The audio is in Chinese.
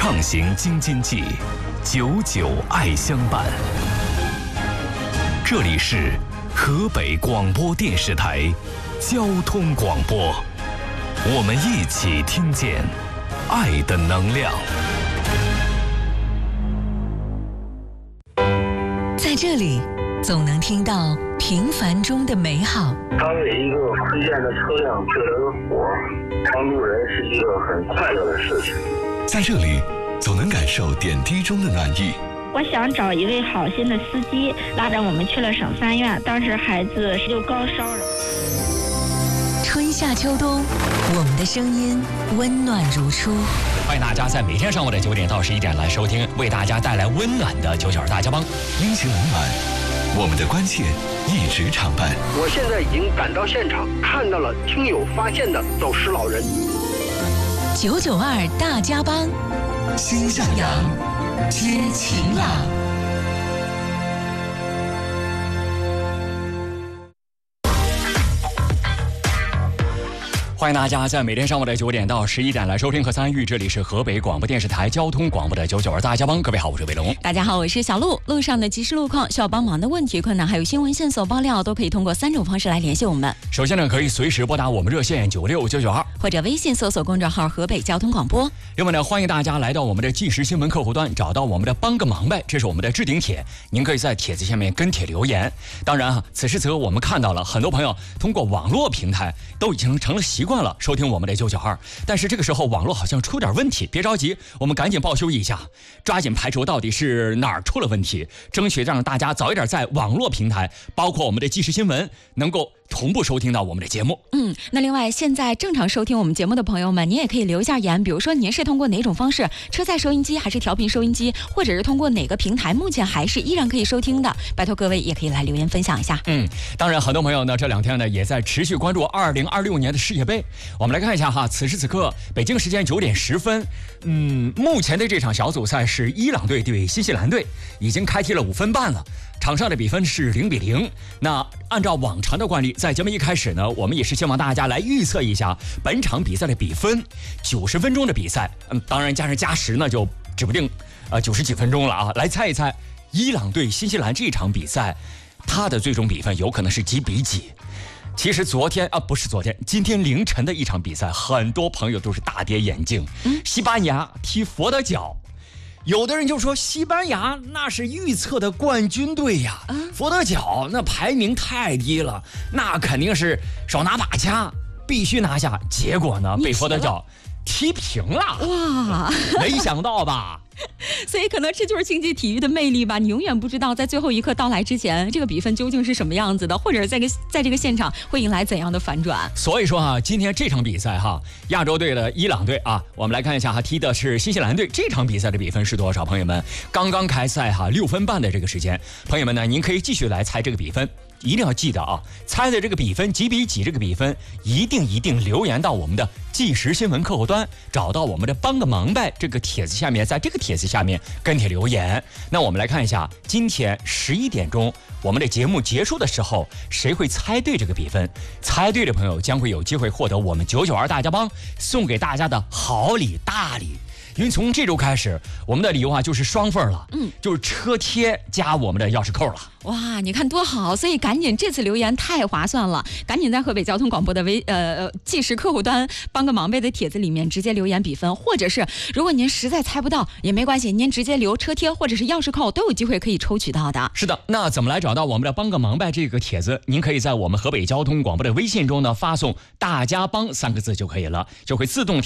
畅行京津冀，久久爱相伴。这里是河北广播电视台交通广播，我们一起听见爱的能量。 在这里，总能听到平凡中的美好。 当有一个推荐的车辆救了个火，帮助人是一个很快乐的事情。 在这里，总能感受点滴中的暖意。 我想找一位好心的司机，拉着我们去了省3院，当时孩子就高烧了。 春夏秋冬，我们的声音温暖如初。 欢迎大家在每天上午的9点到11点来收听，为大家带来温暖的99大家帮。 阴晴冷暖，我们的关切一直常伴。 我现在已经赶到现场，看到了听友发现的走失老人。 992大家帮， 心向阳， 知晴朗。 欢迎大家在每天上午的9点到11点来收听和参与，这里是河北广播电视台交通广播的992大家帮。各位好，我是伟龙。 大家好，我是小璐。路上的即时路况、需要帮忙的问题、困难，还有新闻线索爆料，都可以通过3种方式来联系我们。 首先呢，可以随时拨打我们热线96992， 或者微信搜索公众号河北交通广播。 另外呢，欢迎大家来到我们的即时新闻客户端，找到我们的帮个忙呗，这是我们的置顶帖，您可以在帖子下面跟帖留言。当然此时此刻我们看到了很多朋友通过网络平台都已经成了习惯了收听我们的992，但是这个时候网络好像出点问题，别着急，我们赶紧报修一下，抓紧排除到底是哪儿出了问题，争取让大家早一点在网络平台，包括我们的即时新闻，能够同步收听到我们的节目。 那另外现在正常收听我们节目的朋友们，您也可以留一下言，比如说您是通过哪种方式，车载收音机还是调频收音机，或者是通过哪个平台目前还是依然可以收听的，拜托各位也可以来留言分享一下。 当然很多朋友呢这2天呢也在持续关注2026年的世界杯。我们来看一下哈，此时此刻北京时间9点10分，目前的这场小组赛是伊朗队对新西兰队，已经开踢了5分半了，场上的比分是0-0。那按照往常的惯例，在节目一开始呢，我们也是希望大家来预测一下本场比赛的比分。90分钟的比赛，当然加上加时呢，就指不定90几分钟了啊。来猜一猜，伊朗对新西兰这场比赛，它的最终比分有可能是几比几？其实今天凌晨的一场比赛，很多朋友都是大跌眼镜。西班牙踢佛得角。有的人就说西班牙那是预测的冠军队呀，佛得角那排名太低了，那肯定是手拿把掐，必须拿下。结果呢，被佛得角踢平了。哇，没想到吧？ 所以可能这就是竞技体育的魅力吧，你永远不知道在最后一刻到来之前，这个比分究竟是什么样子的，或者在这个现场会迎来怎样的反转。 所以说今天这场比赛亚洲队的伊朗队我们来看一下踢的是新西兰队，这场比赛的比分是多少？朋友们，刚刚开赛6分半的这个时间，朋友们呢，您可以继续来猜这个比分。一定要记得猜的这个比分几比几，这个比分一定留言到我们的即时新闻客户端，找到我们的帮个忙呗这个帖子下面，在这个帖子下面跟帖留言。那我们来看一下，今天11点钟我们的节目结束的时候，谁会猜对这个比分？猜对的朋友将会有机会获得我们992大家帮送给大家的好礼大礼。因为从这周开始，我们的礼物就是双份了，就是车贴加我们的钥匙扣了。 哇，你看多好！所以赶紧，这次留言太划算了，赶紧在河北交通广播的即时客户端帮个忙呗的帖子里面直接留言比分，或者是如果您实在猜不到也没关系，您直接留车贴或者是钥匙扣都有机会可以抽取到的。 是的，那怎么来找到我们的帮个忙呗这个帖子？您可以在我们河北交通广播的微信中呢发送大家帮3个字就可以了，就会自动